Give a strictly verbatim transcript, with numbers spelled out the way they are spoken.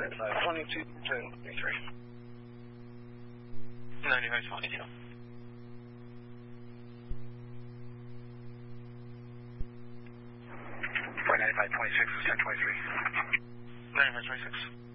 ninety-five twenty-two, ten twenty-three. ninety-five twenty-two. For ninety-five twenty-six, ten twenty-three. ninety-five twenty-six.